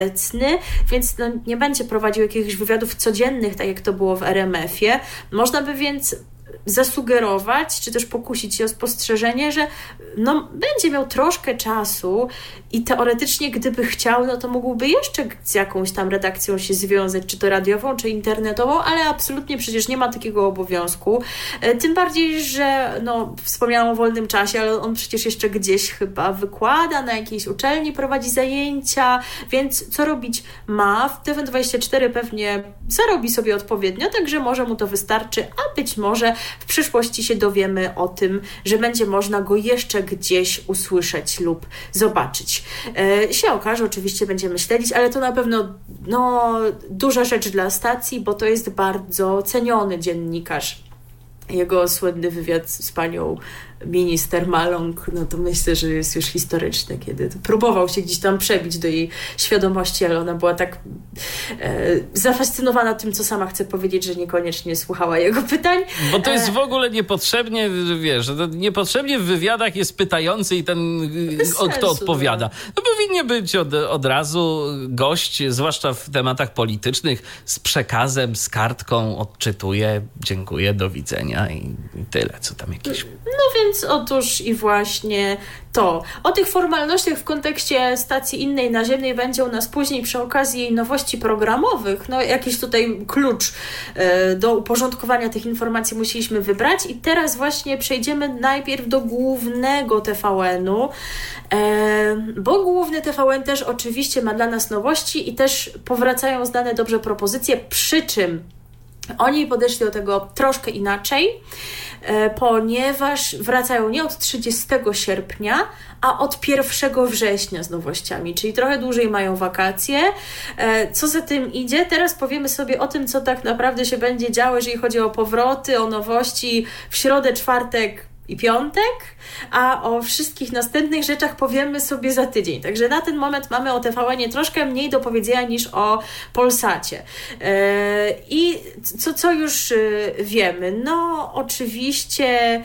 więc nie będzie prowadził jakichś wywiadów codziennych, tak jak to było w RMF-ie. Można by więc zasugerować, czy też pokusić się o spostrzeżenie, że będzie miał troszkę czasu i teoretycznie, gdyby chciał, to mógłby jeszcze z jakąś tam redakcją się związać, czy to radiową, czy internetową, ale absolutnie przecież nie ma takiego obowiązku. Tym bardziej, że wspomniałam o wolnym czasie, ale on przecież jeszcze gdzieś chyba wykłada, na jakiejś uczelni prowadzi zajęcia, więc co robić ma? W TVN24 pewnie zarobi sobie odpowiednio, także może mu to wystarczy, a być może w przyszłości się dowiemy o tym, że będzie można go jeszcze gdzieś usłyszeć lub zobaczyć. Się okaże, oczywiście będziemy śledzić, ale to na pewno duża rzecz dla stacji, bo to jest bardzo ceniony dziennikarz. Jego słynny wywiad z panią minister Maląg, to myślę, że jest już historyczny, kiedy próbował się gdzieś tam przebić do jej świadomości, ale ona była tak zafascynowana tym, co sama chce powiedzieć, że niekoniecznie słuchała jego pytań. Bo to jest w ogóle niepotrzebnie, niepotrzebnie w wywiadach jest pytający i ten, kto odpowiada. Powinien być od razu gość, zwłaszcza w tematach politycznych, z przekazem, z kartką, odczytuje, dziękuję, do widzenia i tyle, co tam jakieś... Więc otóż i właśnie to. O tych formalnościach w kontekście stacji innej naziemnej będzie u nas później przy okazji nowości programowych. Jakiś tutaj klucz do uporządkowania tych informacji musieliśmy wybrać i teraz właśnie przejdziemy najpierw do głównego TVN-u, bo główny TVN też oczywiście ma dla nas nowości i też powracają znane dobrze propozycje, przy czym oni podeszli do tego troszkę inaczej, ponieważ wracają nie od 30 sierpnia, a od 1 września z nowościami, czyli trochę dłużej mają wakacje. Co za tym idzie? Teraz powiemy sobie o tym, co tak naprawdę się będzie działo, jeżeli chodzi o powroty, o nowości w środę, czwartek i piątek, a o wszystkich następnych rzeczach powiemy sobie za tydzień. Także na ten moment mamy o TVN-ie troszkę mniej do powiedzenia niż o Polsacie. I co już wiemy? Oczywiście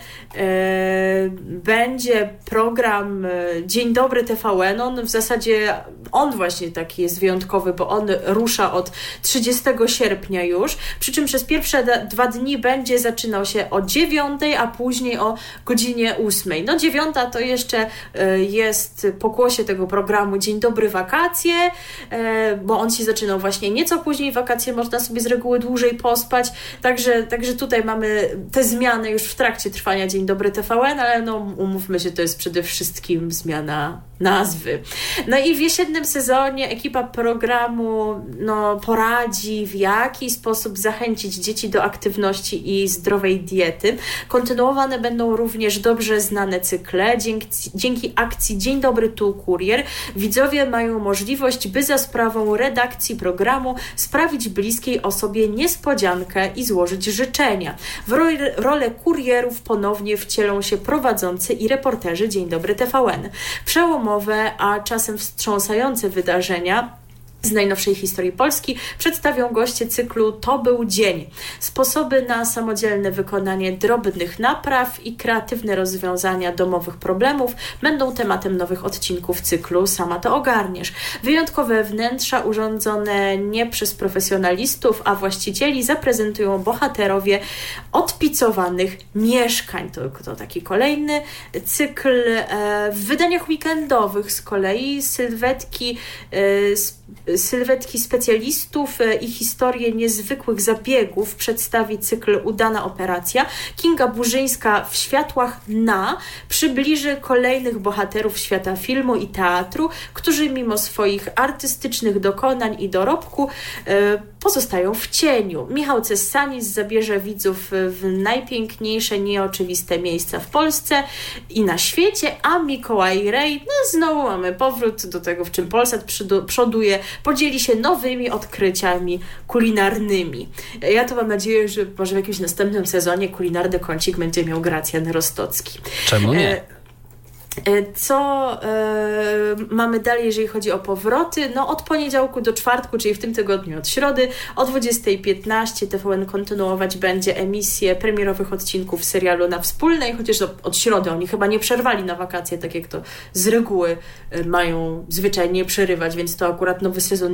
będzie program Dzień Dobry TVN. W zasadzie on właśnie taki jest wyjątkowy, bo on rusza od 30 sierpnia już, przy czym przez pierwsze 2 dni będzie zaczynał się o 9, a później o godzinie 8. 9 to jeszcze jest pokłosie tego programu Dzień Dobry Wakacje, bo on się zaczynał właśnie nieco później, wakacje można sobie z reguły dłużej pospać, także tutaj mamy te zmiany już w trakcie trwania Dzień Dobry TVN, ale umówmy się, to jest przede wszystkim zmiana nazwy. I w jesiennym sezonie ekipa programu poradzi, w jaki sposób zachęcić dzieci do aktywności i zdrowej diety. Kontynuowane będą również dobrze znane cykle. Dzięki akcji Dzień Dobry Tu Kurier widzowie mają możliwość, by za sprawą redakcji programu sprawić bliskiej osobie niespodziankę i złożyć życzenia. W rolę kurierów ponownie wcielą się prowadzący i reporterzy Dzień Dobry TVN. Przełomowe, a czasem wstrząsające wydarzenia z najnowszej historii Polski przedstawią goście cyklu To był dzień. Sposoby na samodzielne wykonanie drobnych napraw i kreatywne rozwiązania domowych problemów będą tematem nowych odcinków cyklu Sama to ogarniesz. Wyjątkowe wnętrza urządzone nie przez profesjonalistów, a właścicieli zaprezentują bohaterowie odpicowanych mieszkań. To taki kolejny cykl. W wydaniach weekendowych z kolei sylwetki specjalistów i historie niezwykłych zabiegów przedstawi cykl Udana operacja. Kinga Burzyńska w Światłach przybliży kolejnych bohaterów świata filmu i teatru, którzy mimo swoich artystycznych dokonań i dorobku pozostają w cieniu. Michał Cessanis zabierze widzów w najpiękniejsze, nieoczywiste miejsca w Polsce i na świecie, a Mikołaj Rej, znowu mamy powrót do tego, w czym Polsat przoduje, podzieli się nowymi odkryciami kulinarnymi. Ja to mam nadzieję, że może w jakimś następnym sezonie kulinarny kącik będzie miał Gracjan Rostocki. Czemu nie? Co mamy dalej, jeżeli chodzi o powroty? No od poniedziałku do czwartku, czyli w tym tygodniu od środy o 20:15 TVN kontynuować będzie emisję premierowych odcinków serialu Na Wspólnej, chociaż od środy oni chyba nie przerwali na wakacje, tak jak to z reguły mają zwyczajnie przerywać, więc to akurat nowy sezon